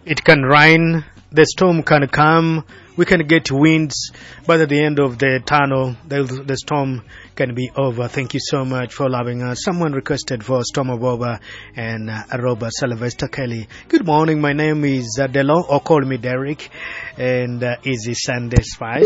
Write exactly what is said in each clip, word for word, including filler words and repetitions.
It can rain, the storm can come, we can get winds, but at the end of the tunnel, the, the storm can be over. Thank you so much for loving us. Someone requested for Storm of Over and uh, Robert Sylvester Kelly. Good morning, my name is Adelo, or call me Derek, and uh, Easy Sunday Spice.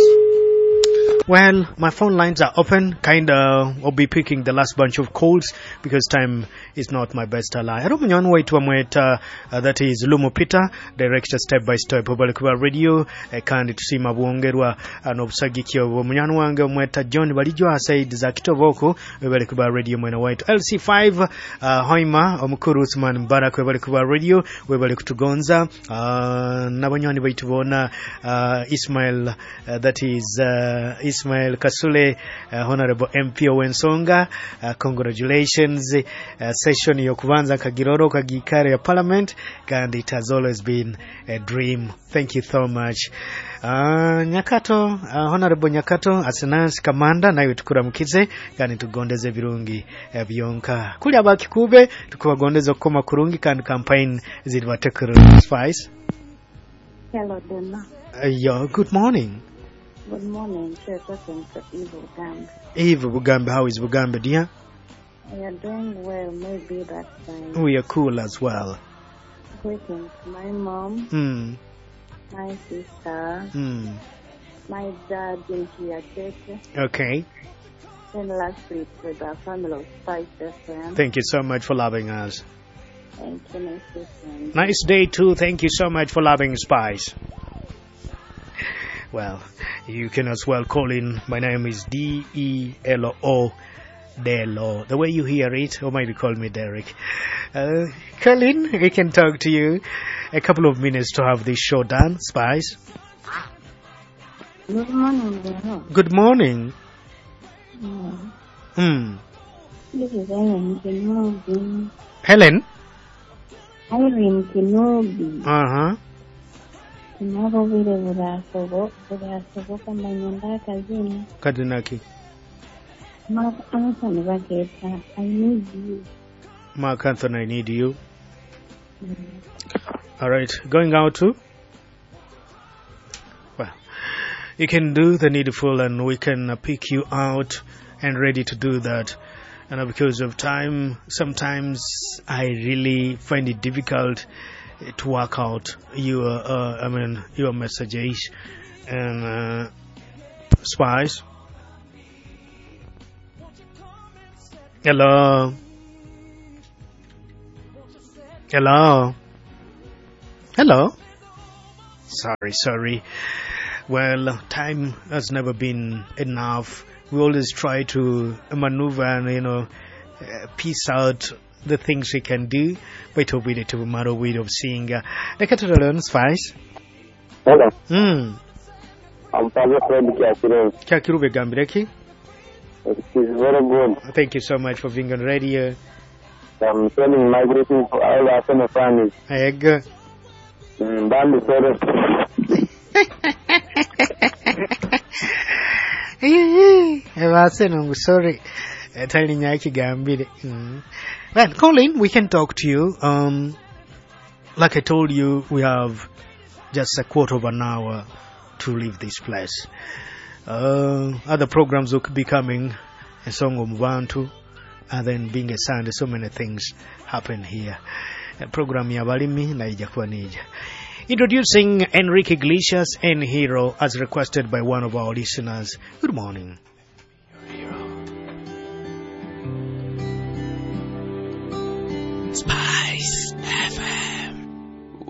Well, my phone lines are open. Kinda, I'll be picking the last bunch of calls because time is not my best ally. I don't know way to amwet. That is Lumo Peter, director step by step. Obalikuba radio. I can't see my wongerwa and obsagikyo. Munyanwanga mweta John Balijwa said Zakito Voko. Obalikuba radio mwena white. L C five, uh, Hoima, Omukuru Usman Barak. Obalikuba radio. Obalikutugonza. Uh, Nabanyani Baituvona, uh, Ismail, uh, that is, uh, Ismail Kasule, uh, Honorable M P Owensonga, uh, congratulations. Uh, session yokuvanza kagiroro kagikare ya parliament, and it has always been a dream. Thank you so much. Uh, Nyakato, uh, Honorable Nyakato, Asenance Commander, na yutukura mkize, kandi tugondeze virungi uh, biyonka. Kuli abaki kube, tukuwa gondeze koma kurungi, kandi campaign zilivatekuru spice. Hello, Donna. Uh, yo, good morning. Good morning, Chair talking to Eve Bugambe. Eve Bugambe, how is Bugambe, dear? We are doing well, maybe that time. We are cool as well. Greetings to my mom, Mm. my sister, Mm. my dad, in Chiachete, Okay. and lastly to the family of Spice F M. Thank you so much for loving us. Thank you, my sister. Nice day too. Thank you so much for loving Spice. Well, you can as well call in. My name is D E L O Delo. The way you hear it, or maybe call me Derek. Uh, call in. We can talk to you. A couple of minutes to have this show done. Spice. Good morning, Donna. Good morning. Mm. Hmm. This is Irene Kenobi. Helen. Irene Kenobi. Uh huh. Tomorrow we will burasoboka manyanda kazini. Kadinaki. Mark Anthony Bageta, I need you. Mark Anthony, I need you. Mm. All right. Going out too. Well, you can do the needful, and we can uh, pick you out and ready to do that. And uh, because of time, sometimes I really find it difficult to work out your, uh, I mean, your messages and uh, Spice. Hello. Hello. Hello. Sorry, sorry. Well, time has never been enough. We always try to maneuver and, you know, uh, piece out the things we can do, but it'll be the matter way of seeing. Uh, look at the learn Spice. Hello. Hmm. I'm Father Fred Kiakiro. Kakirube Gambireki. It is very good. Thank you so much for being on radio. I'm sending my greetings to all our family families. Egg. Mm, Bambi Soro. I'm sorry. Telling Yaki Gambit. Well, Colin, we can talk to you. Um, like I told you, we have just a quarter of an hour to leave this place. Uh, other programs will be coming. A song of Mvantu, and then being a Sunday, so many things happen here. A program Yabalimi na ijakuwa nija. Introducing Enrique Iglesias and Hero as requested by one of our listeners. Good morning. Spice.